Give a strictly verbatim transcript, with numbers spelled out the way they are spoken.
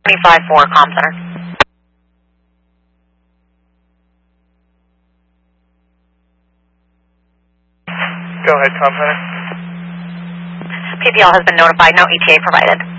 twenty-five four, comm center. Go ahead, comm center. P P L has been notified, no E T A provided.